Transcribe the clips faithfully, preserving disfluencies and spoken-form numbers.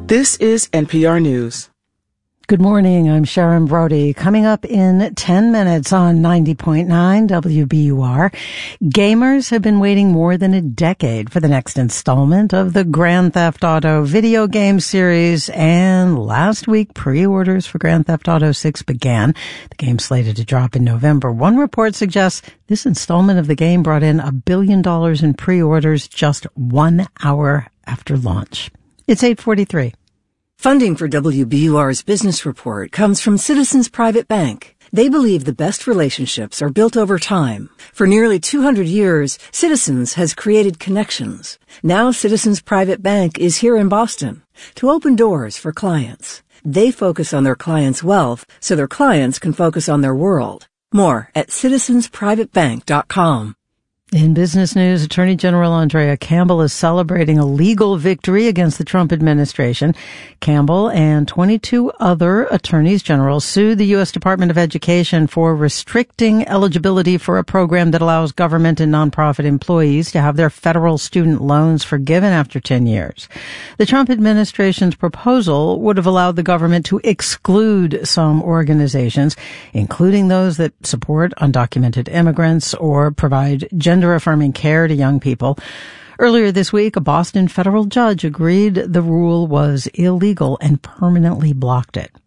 This is N P R News. Good morning, I'm Sharon Brody. Coming up in ten minutes on ninety point nine W B U R, gamers have been waiting more than a decade for the next installment of the Grand Theft Auto video game series, and last week pre-orders for Grand Theft Auto six began. The game slated to drop in November. One report suggests this installment of the game brought in a billion dollars in pre-orders just one hour after launch. It's eight forty-three. Funding for W B U R's business report comes from Citizens Private Bank. They believe the best relationships are built over time. For nearly two hundred years, Citizens has created connections. Now Citizens Private Bank is here in Boston to open doors for clients. They focus on their clients' wealth so their clients can focus on their world. More at citizens private bank dot com. In business news, Attorney General Andrea Campbell is celebrating a legal victory against the Trump administration. Campbell and twenty-two other attorneys general sued the U S Department of Education for restricting eligibility for a program that allows government and nonprofit employees to have their federal student loans forgiven after ten years. The Trump administration's proposal would have allowed the government to exclude some organizations, including those that support undocumented immigrants or provide gender gender-affirming care to young people. Earlier this week, a Boston federal judge agreed the rule was illegal and permanently blocked it.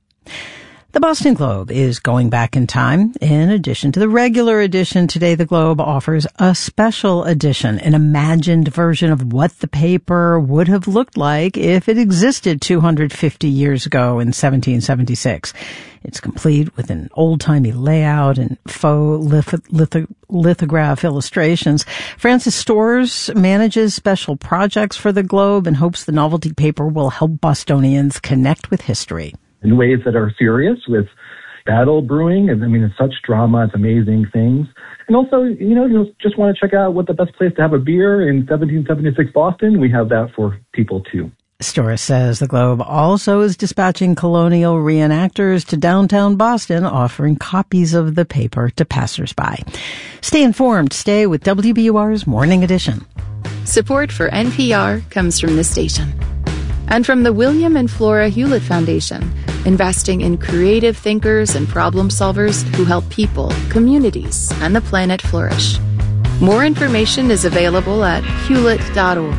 The Boston Globe is going back in time. In addition to the regular edition, today the Globe offers a special edition, an imagined version of what the paper would have looked like if it existed two hundred fifty years ago in seventeen seventy-six. It's complete with an old-timey layout and faux litho- litho- lithograph illustrations. Francis Storrs manages special projects for the Globe and hopes the novelty paper will help Bostonians connect with history. In ways that are serious, with battle brewing. And I mean, it's such drama. It's amazing things. And also, you know, you just want to check out what the best place to have a beer in seventeen seventy-six Boston. We have that for people, too. Storrs says the Globe also is dispatching colonial reenactors to downtown Boston, offering copies of the paper to passersby. Stay informed. Stay with W B U R's Morning Edition. Support for N P R comes from this station and from the William and Flora Hewlett Foundation, investing in creative thinkers and problem solvers who help people, communities, and the planet flourish. More information is available at hewlett dot org.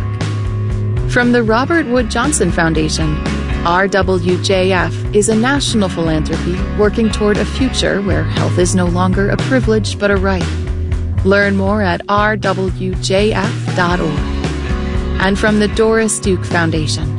From the Robert Wood Johnson Foundation, R W J F is a national philanthropy working toward a future where health is no longer a privilege but a right. Learn more at r w j f dot org. And from the Doris Duke Foundation.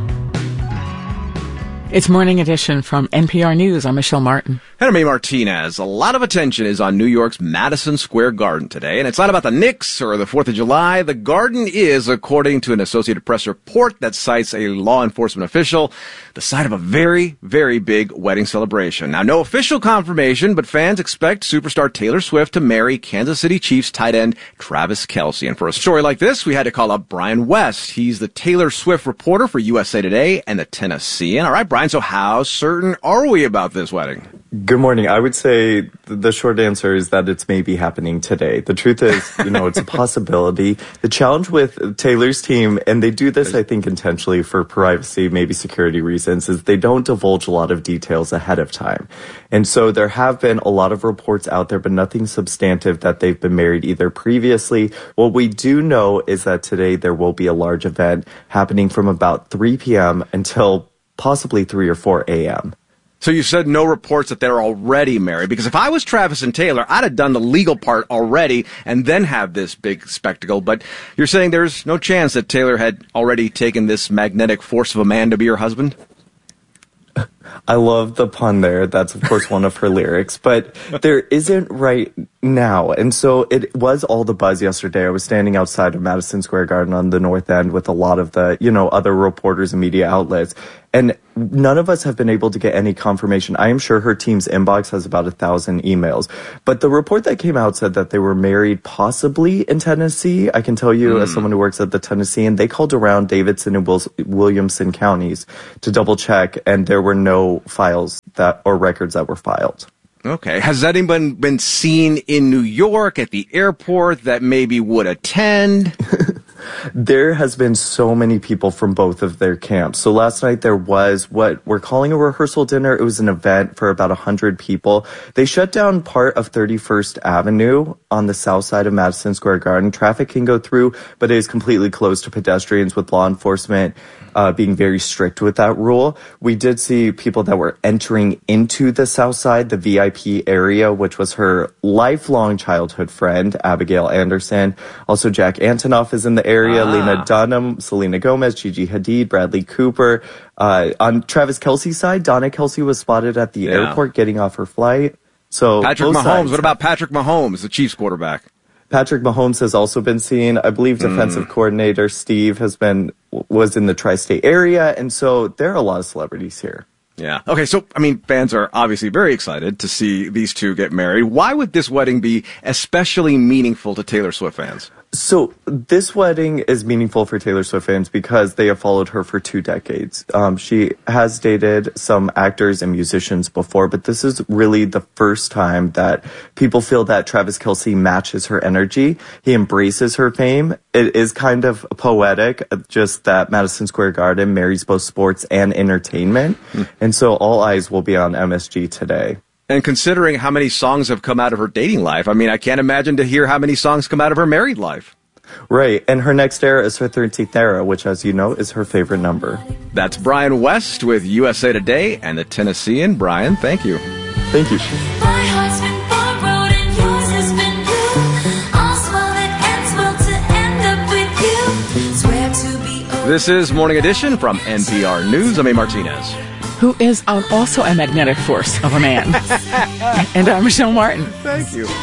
It's Morning Edition from N P R News. I'm Michelle Martin. And I'm May Martinez. A lot of attention is on New York's Madison Square Garden today, and it's not about the Knicks or the fourth of July. The Garden is, according to an Associated Press report that cites a law enforcement official, the site of a very, very big wedding celebration. Now, no official confirmation, but fans expect superstar Taylor Swift to marry Kansas City Chiefs tight end Travis Kelce. And for a story like this, we had to call up Brian West. He's the Taylor Swift reporter for U S A Today and the Tennessean. All right, Brian, so how certain are we about this wedding? Good morning. I would say the short answer is that it's maybe happening today. The truth is, you know, it's a possibility. The challenge with Taylor's team, and they do this, I think, intentionally for privacy, maybe security reasons, is they don't divulge a lot of details ahead of time. And so there have been a lot of reports out there, but nothing substantive that they've been married either previously. What we do know is that today there will be a large event happening from about three p.m. until possibly three or four a.m. So you said no reports that they're already married, because if I was Travis and Taylor, I'd have done the legal part already and then have this big spectacle. But you're saying there's no chance that Taylor had already taken this magnetic force of a man to be her husband? I love the pun there. That's, of course, one of her lyrics. But there isn't right now. And so it was all the buzz yesterday. I was standing outside of Madison Square Garden on the north end with a lot of the, you know, other reporters and media outlets. And none of us have been able to get any confirmation. I am sure her team's inbox has about a thousand emails. But the report that came out said that they were married possibly in Tennessee. I can tell you, mm. as someone who works at the Tennessean, they called around Davidson and Wil- Williamson counties to double check, and there were no files that or records that were filed. Okay. Has anyone been seen in New York at the airport that maybe would attend? There has been so many people from both of their camps. So last night there was what we're calling a rehearsal dinner. It was an event for about one hundred people. They shut down part of thirty-first Avenue on the south side of Madison Square Garden. Traffic can go through, but it is completely closed to pedestrians, with law enforcement uh, being very strict with that rule. We did see people that were entering into the south side, the V I P area, which was her lifelong childhood friend, Abigail Anderson. Also, Jack Antonoff is in the area, ah. Lena Dunham, Selena Gomez, Gigi Hadid, Bradley Cooper. Uh, on Travis Kelce's side, Donna Kelce was spotted at the yeah. airport getting off her flight. So Patrick Mahomes. Sides. What about Patrick Mahomes, the Chiefs quarterback? Patrick Mahomes has also been seen. I believe defensive mm. coordinator Steve has been was in the tri-state area, and so there are a lot of celebrities here. Yeah. Okay, so, I mean, fans are obviously very excited to see these two get married. Why would this wedding be especially meaningful to Taylor Swift fans? So this wedding is meaningful for Taylor Swift fans because they have followed her for two decades. Um, she has dated some actors and musicians before, but this is really the first time that people feel that Travis Kelce matches her energy. He embraces her fame. It is kind of poetic, just that Madison Square Garden marries both sports and entertainment. Mm. And so all eyes will be on M S G today. And considering how many songs have come out of her dating life, I mean, I can't imagine to hear how many songs come out of her married life. Right. And her next era is her thirteenth era, which, as you know, is her favorite number. That's Brian West with U S A Today and the Tennessean. Brian, thank you. Thank you. My heart's been borrowed and yours has been new. All's well that ends well to end up with you. Swear to be over. This is Morning Edition from N P R News. I'm A. Martinez. Who is um, also a magnetic force of a man. And I'm Michelle Martin. Thank you.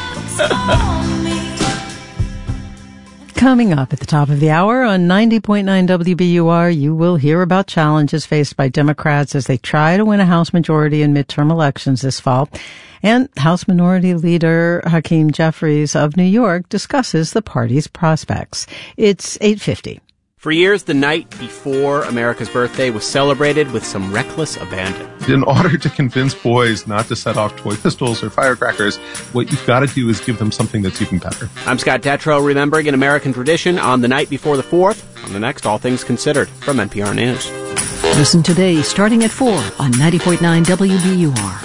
Coming up at the top of the hour on ninety point nine W B U R, you will hear about challenges faced by Democrats as they try to win a House majority in midterm elections this fall. And House Minority Leader Hakeem Jeffries of New York discusses the party's prospects. It's eight fifty. For years, the night before America's birthday was celebrated with some reckless abandon. In order to convince boys not to set off toy pistols or firecrackers, what you've got to do is give them something that's even better. I'm Scott Detrow, remembering an American tradition on the night before the fourth, on the next All Things Considered from N P R News. Listen today starting at four on ninety point nine W B U R.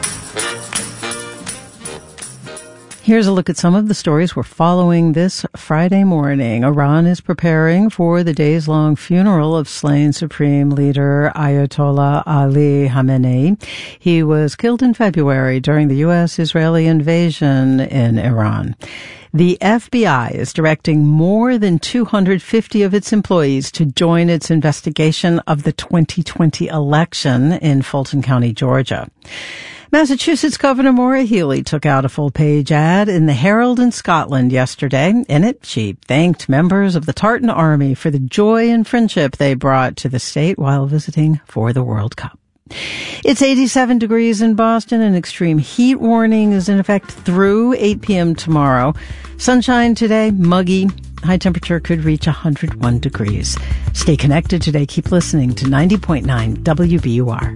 Here's a look at some of the stories we're following this Friday morning. Iran is preparing for the days-long funeral of slain Supreme Leader Ayatollah Ali Khamenei. He was killed in February during the U S-Israeli invasion in Iran. The F B I is directing more than two hundred fifty of its employees to join its investigation of the twenty twenty election in Fulton County, Georgia. Massachusetts Governor Maura Healey took out a full-page ad in the Herald in Scotland yesterday. In it, she thanked members of the Tartan Army for the joy and friendship they brought to the state while visiting for the World Cup. It's eighty-seven degrees in Boston. An extreme heat warning is in effect through eight p.m. tomorrow. Sunshine today, muggy. High temperature could reach one hundred one degrees. Stay connected today. Keep listening to ninety point nine W B U R.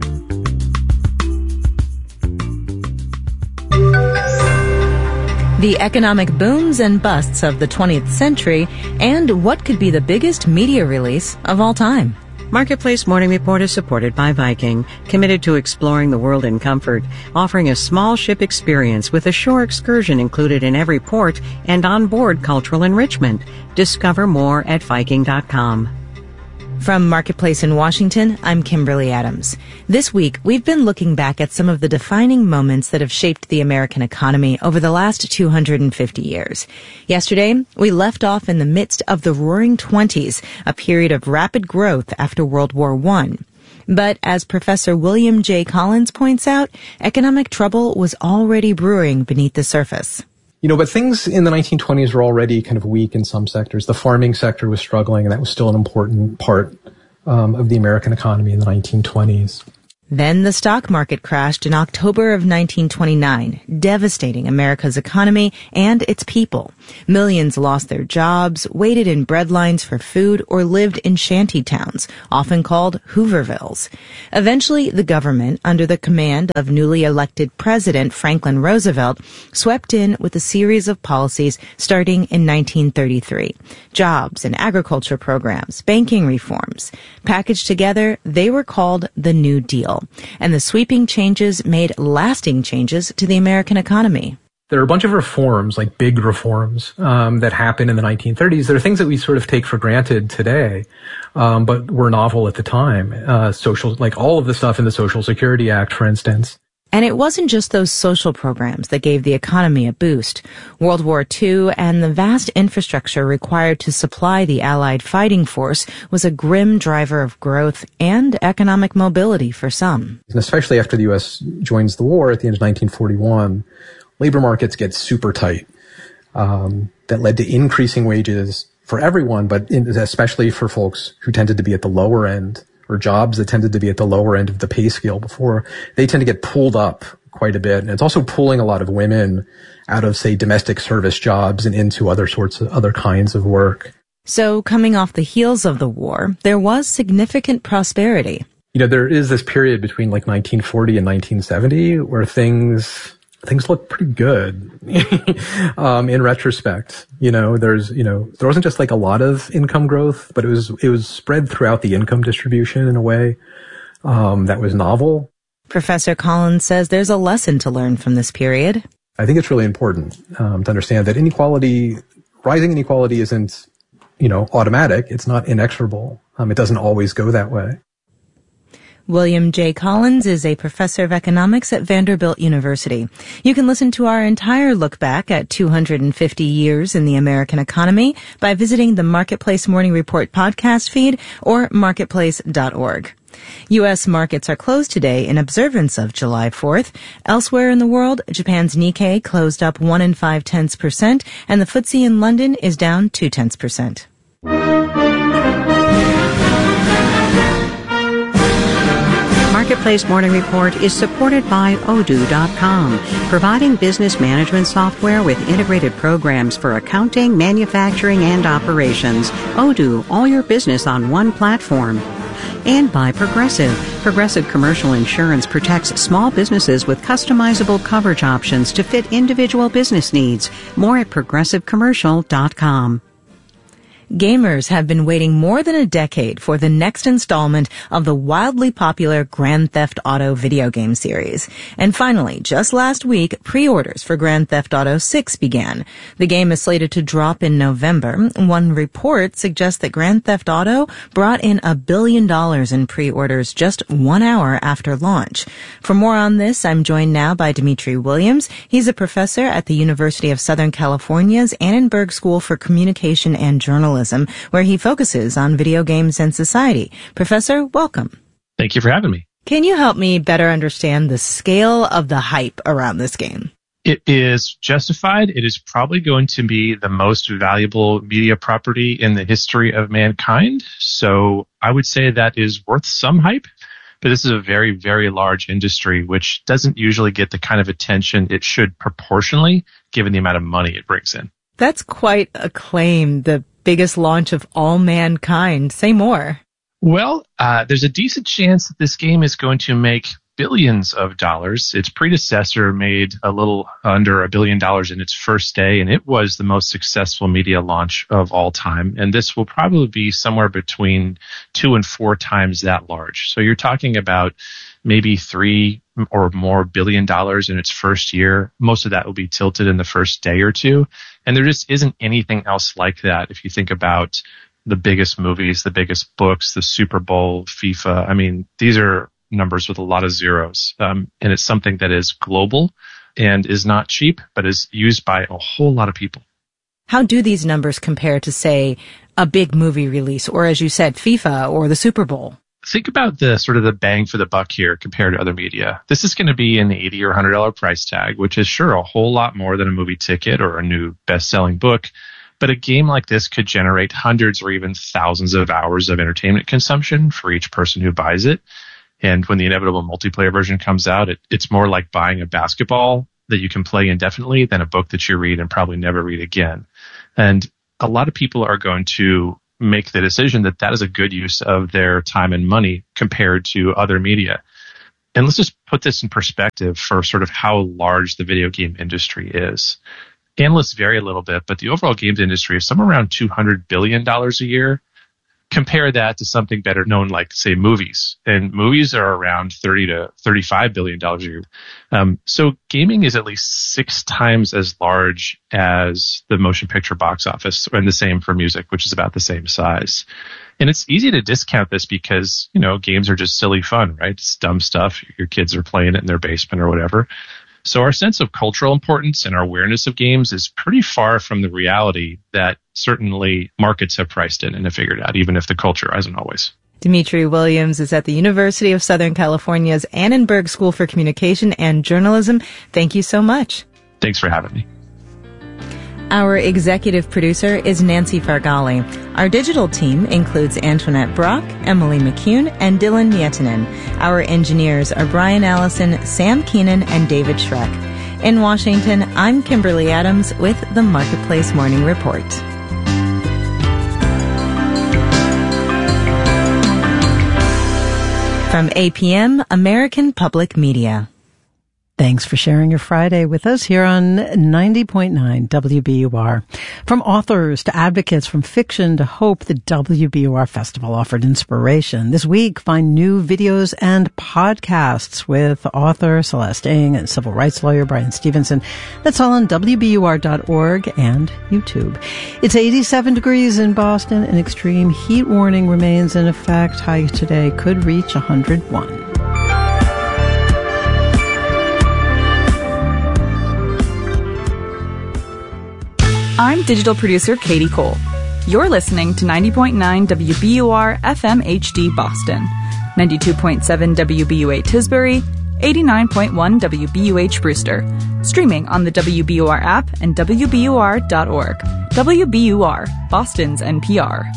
The economic booms and busts of the twentieth century, and what could be the biggest media release of all time. Marketplace Morning Report is supported by Viking, committed to exploring the world in comfort, offering a small ship experience with a shore excursion included in every port and onboard cultural enrichment. Discover more at Viking dot com. From Marketplace in Washington, I'm Kimberly Adams. This week, we've been looking back at some of the defining moments that have shaped the American economy over the last two hundred fifty years. Yesterday, we left off in the midst of the Roaring Twenties, a period of rapid growth after World War One. But as Professor William J. Collins points out, economic trouble was already brewing beneath the surface. You know, but things in the nineteen twenties were already kind of weak in some sectors. The farming sector was struggling, and that was still an important part um, of the American economy in the nineteen twenties. Then the stock market crashed in October of nineteen twenty-nine, devastating America's economy and its people. Millions lost their jobs, waited in bread lines for food, or lived in shanty towns, often called Hoovervilles. Eventually, the government, under the command of newly elected President Franklin Roosevelt, swept in with a series of policies starting in nineteen thirty-three. Jobs and agriculture programs, banking reforms. Packaged together, they were called the New Deal. And the sweeping changes made lasting changes to the American economy. There are a bunch of reforms, like big reforms, um, that happened in the nineteen thirties. There are things that we sort of take for granted today, um, but were novel at the time. Uh, social, like all of the stuff in the Social Security Act, for instance. And it wasn't just those social programs that gave the economy a boost. World War Two and the vast infrastructure required to supply the Allied fighting force was a grim driver of growth and economic mobility for some. And especially after the U S joins the war at the end of nineteen forty-one, labor markets get super tight. Um, that led to increasing wages for everyone, but in, especially for folks who tended to be at the lower end, or jobs that tended to be at the lower end of the pay scale before. They tend to get pulled up quite a bit. And it's also pulling a lot of women out of, say, domestic service jobs and into other sorts of other kinds of work. So coming off the heels of the war, there was significant prosperity. You know, there is this period between like nineteen forty and nineteen seventy where things things look pretty good. um, in retrospect, you know, there's, you know, there wasn't just like a lot of income growth, but it was, it was spread throughout the income distribution in a way, um, that was novel. Professor Collins says there's a lesson to learn from this period. I think it's really important, um, to understand that inequality, rising inequality isn't, you know, automatic. It's not inexorable. Um, it doesn't always go that way. William J. Collins is a professor of economics at Vanderbilt University. You can listen to our entire look back at two hundred fifty years in the American economy by visiting the Marketplace Morning Report podcast feed or marketplace dot org. U S markets are closed today in observance of July fourth. Elsewhere in the world, Japan's Nikkei closed up one and five tenths percent, and the F T S E in London is down two tenths percent. Marketplace Morning Report is supported by Odoo dot com, providing business management software with integrated programs for accounting, manufacturing, and operations. Odoo, all your business on one platform. And by Progressive. Progressive Commercial Insurance protects small businesses with customizable coverage options to fit individual business needs. More at progressive commercial dot com. Gamers have been waiting more than a decade for the next installment of the wildly popular Grand Theft Auto video game series. And finally, just last week, pre-orders for Grand Theft Auto six began. The game is slated to drop in November. One report suggests that Grand Theft Auto brought in a billion dollars in pre-orders just one hour after launch. For more on this, I'm joined now by Dimitri Williams. He's a professor at the University of Southern California's Annenberg School for Communication and Journalism, where he focuses on video games and society. Professor, welcome. Thank you for having me. Can you help me better understand the scale of the hype around this game? It is justified. It is probably going to be the most valuable media property in the history of mankind. So I would say that is worth some hype. But this is a very, very large industry, which doesn't usually get the kind of attention it should proportionally, given the amount of money it brings in. That's quite a claim. The biggest launch of all mankind. Say more. Well, uh, there's a decent chance that this game is going to make billions of dollars. Its predecessor made a little under a billion dollars in its first day, and it was the most successful media launch of all time. And this will probably be somewhere between two and four times that large. So you're talking about maybe three or more billion dollars in its first year. Most of that will be tilted in the first day or two. And there just isn't anything else like that. If you think about the biggest movies, the biggest books, the Super Bowl, FIFA, I mean, these are numbers with a lot of zeros. Um, and it's something that is global and is not cheap, but is used by a whole lot of people. How do these numbers compare to, say, a big movie release, or as you said, FIFA or the Super Bowl? Think about the sort of the bang for the buck here compared to other media. This is going to be an eighty or one hundred dollars price tag, which is sure a whole lot more than a movie ticket or a new best-selling book. But a game like this could generate hundreds or even thousands of hours of entertainment consumption for each person who buys it. And when the inevitable multiplayer version comes out, it, it's more like buying a basketball that you can play indefinitely than a book that you read and probably never read again. And a lot of people are going to make the decision that that is a good use of their time and money compared to other media. And let's just put this in perspective for sort of how large the video game industry is. Analysts vary a little bit, but the overall games industry is somewhere around two hundred billion dollars a year. Compare that to something better known like, say, movies. And movies are around thirty to thirty-five billion dollars a year. Um, so gaming is at least six times as large as the motion picture box office, and the same for music, which is about the same size. And it's easy to discount this because, you know, games are just silly fun, right? It's dumb stuff. Your kids are playing it in their basement or whatever. So our sense of cultural importance and our awareness of games is pretty far from the reality that certainly markets have priced in and have figured out, even if the culture hasn't always. Dimitri Williams is at the University of Southern California's Annenberg School for Communication and Journalism. Thank you so much. Thanks for having me. Our executive producer is Nancy Fargali. Our digital team includes Antoinette Brock, Emily McCune, and Dylan Mietinen. Our engineers are Brian Allison, Sam Keenan, and David Schreck. In Washington, I'm Kimberly Adams with the Marketplace Morning Report. From A P M, American Public Media. Thanks for sharing your Friday with us here on ninety point nine W B U R. From authors to advocates, from fiction to hope, the W B U R Festival offered inspiration. This week, find new videos and podcasts with author Celeste Ng and civil rights lawyer Brian Stevenson. That's all on W B U R dot org and YouTube. It's eighty-seven degrees in Boston. An extreme heat warning remains in effect. High today could reach one hundred one. I'm digital producer Katie Cole. You're listening to ninety point nine W B U R F M H D Boston, ninety-two point seven W B U A Tisbury, eighty-nine point one W B U H Brewster, streaming on the W B U R app and W B U R dot org. W B U R, Boston's N P R.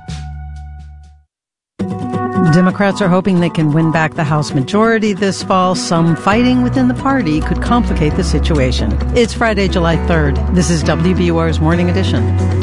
Democrats are hoping they can win back the House majority this fall. Some fighting within the party could complicate the situation. It's Friday, July third. This is W B U R's Morning Edition.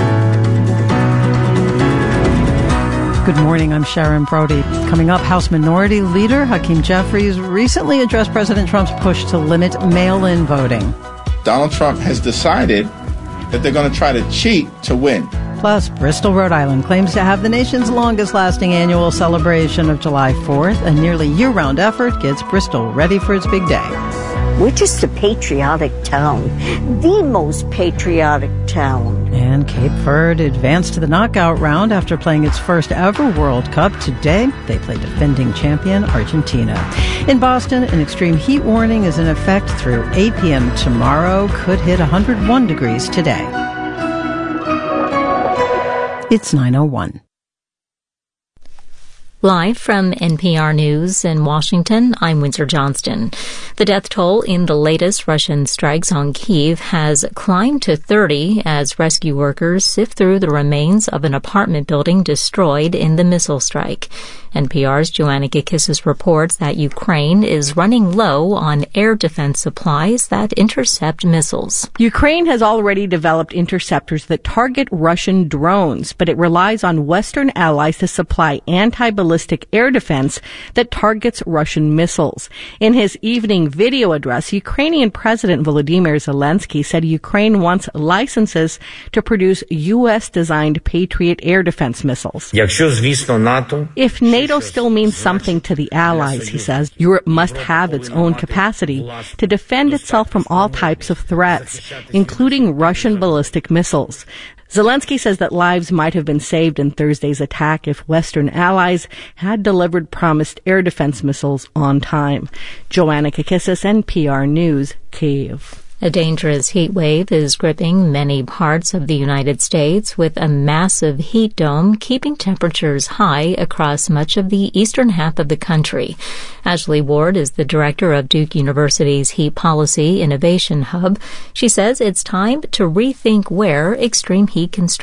Good morning, I'm Sharon Brody. Coming up, House Minority Leader Hakeem Jeffries recently addressed President Trump's push to limit mail-in voting. Donald Trump has decided that they're going to try to cheat to win. Plus, Bristol, Rhode Island claims to have the nation's longest-lasting annual celebration of July fourth. A nearly year-round effort gets Bristol ready for its big day. We're just a patriotic town, the most patriotic town. And Cape Verde advanced to the knockout round after playing its first ever World Cup. Today, they play defending champion Argentina. In Boston, an extreme heat warning is in effect through eight p.m. tomorrow. Could hit one hundred one degrees today. It's nine oh one. Live from N P R News in Washington, I'm Windsor Johnston. The death toll in the latest Russian strikes on Kyiv has climbed to thirty as rescue workers sift through the remains of an apartment building destroyed in the missile strike. N P R's Joanna Gakissis reports that Ukraine is running low on air defense supplies that intercept missiles. Ukraine has already developed interceptors that target Russian drones, but it relies on Western allies to supply anti-ballistic air defense that targets Russian missiles. In his evening video address, Ukrainian President Volodymyr Zelensky said Ukraine wants licenses to produce U S-designed Patriot air defense missiles. If NATO still means something to the allies, he says, Europe must have its own capacity to defend itself from all types of threats, including Russian ballistic missiles. Zelensky says that lives might have been saved in Thursday's attack if Western allies had delivered promised air defense missiles on time. Joanna Kakissis, N P R News, Kyiv. A dangerous heat wave is gripping many parts of the United States, with a massive heat dome keeping temperatures high across much of the eastern half of the country. Ashley Ward is the director of Duke University's Heat Policy Innovation Hub. She says it's time to rethink where extreme heat can strike.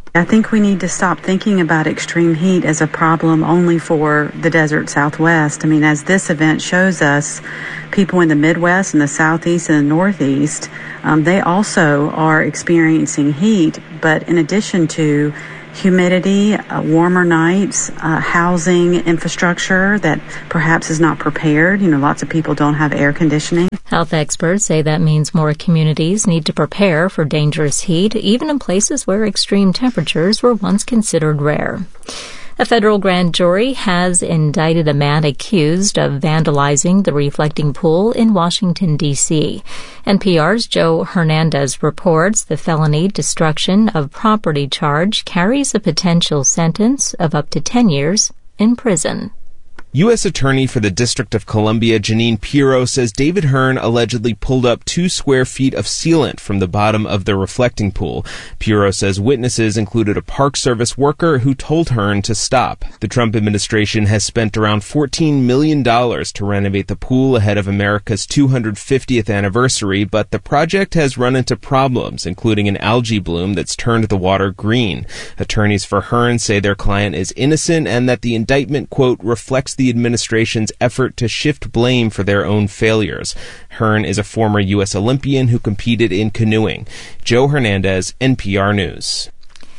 I think we need to stop thinking about extreme heat as a problem only for the desert Southwest. I mean, as this event shows us, people in the Midwest and the Southeast and the Northeast, um, they also are experiencing heat. But in addition to humidity, uh, warmer nights, uh, housing infrastructure that perhaps is not prepared. You know, lots of people don't have air conditioning. Health experts say that means more communities need to prepare for dangerous heat, even in places where extreme temperatures were once considered rare. A federal grand jury has indicted a man accused of vandalizing the reflecting pool in Washington, D C N P R's Joe Hernandez reports the felony destruction of property charge carries a potential sentence of up to ten years in prison. U S Attorney for the District of Columbia, Janine Pirro, says David Hearn allegedly pulled up two square feet of sealant from the bottom of the reflecting pool. Pirro says witnesses included a Park Service worker who told Hearn to stop. The Trump administration has spent around fourteen million dollars to renovate the pool ahead of America's two hundred fiftieth anniversary, but the project has run into problems, including an algae bloom that's turned the water green. Attorneys for Hearn say their client is innocent and that the indictment, quote, reflects the administration's effort to shift blame for their own failures. Hearn is a former U S Olympian who competed in canoeing. Joe Hernandez, N P R News.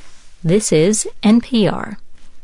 This is N P R.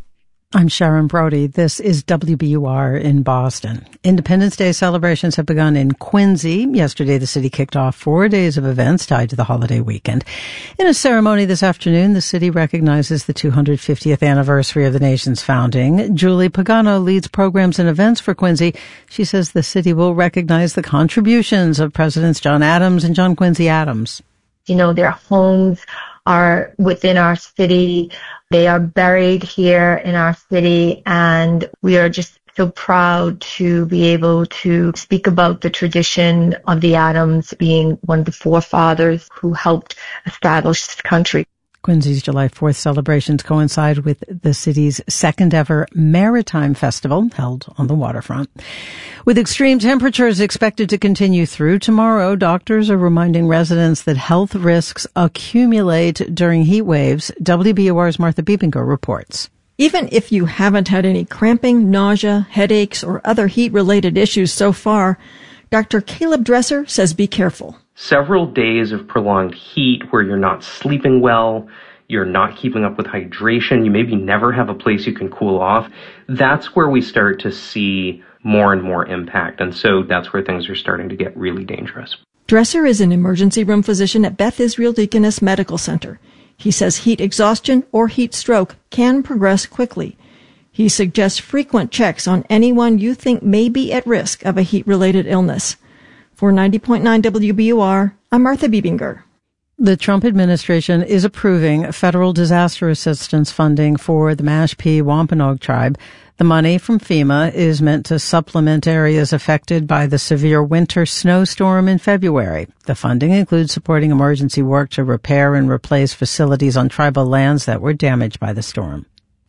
I'm Sharon Brody. This is W B U R in Boston. Independence Day celebrations have begun in Quincy. Yesterday, the city kicked off four days of events tied to the holiday weekend. In a ceremony this afternoon, the city recognizes the two hundred fiftieth anniversary of the nation's founding. Julie Pagano leads programs and events for Quincy. She says the city will recognize the contributions of Presidents John Adams and John Quincy Adams. You know, their homes are within our city. They are buried here in our city, and we are just so proud to be able to speak about the tradition of the Adams being one of the forefathers who helped establish this country. Quincy's July fourth celebrations coincide with the city's second ever Maritime Festival held on the waterfront. With extreme temperatures expected to continue through tomorrow, doctors are reminding residents that health risks accumulate during heat waves. W B U R's Martha Biebinger reports. Even if you haven't had any cramping, nausea, headaches, or other heat-related issues so far, Doctor Caleb Dresser says be careful. Several days of prolonged heat where you're not sleeping well, you're not keeping up with hydration, you maybe never have a place you can cool off, that's where we start to see more and more impact. And so that's where things are starting to get really dangerous. Dresser is an emergency room physician at Beth Israel Deaconess Medical Center. He says heat exhaustion or heat stroke can progress quickly. He suggests frequent checks on anyone you think may be at risk of a heat-related illness. For ninety point nine W B U R, I'm Martha Biebinger. The Trump administration is approving federal disaster assistance funding for the Mashpee Wampanoag tribe. The money from FEMA is meant to supplement areas affected by the severe winter snowstorm in February. The funding includes supporting emergency work to repair and replace facilities on tribal lands that were damaged by the storm.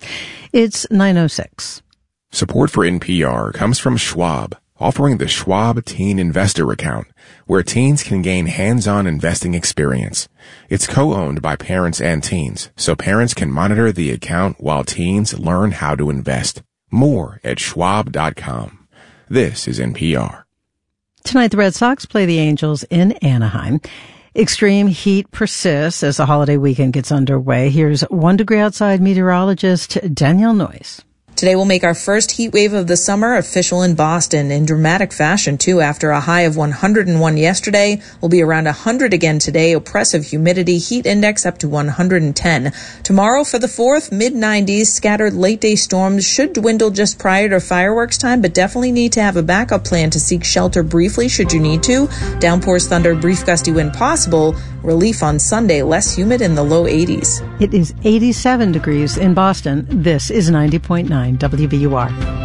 It's nine oh six. Support for N P R comes from Schwab, offering the Schwab Teen Investor Account, where teens can gain hands-on investing experience. It's co-owned by parents and teens, so parents can monitor the account while teens learn how to invest. More at schwab dot com. This is N P R. Tonight, the Red Sox play the Angels in Anaheim. Extreme heat persists as the holiday weekend gets underway. Here's one degree outside meteorologist Danielle Noyes. Today will make our first heat wave of the summer official in Boston in dramatic fashion, too. After a high of one hundred one yesterday, we'll be around one hundred again today. Oppressive humidity, heat index up to one hundred ten. Tomorrow for the fourth, mid nineties. Scattered late-day storms should dwindle just prior to fireworks time, but definitely need to have a backup plan to seek shelter briefly should you need to. Downpours, thunder, brief gusty wind possible. Relief on Sunday, less humid in the low eighties. It is eighty-seven degrees in Boston. This is ninety point nine W B U R.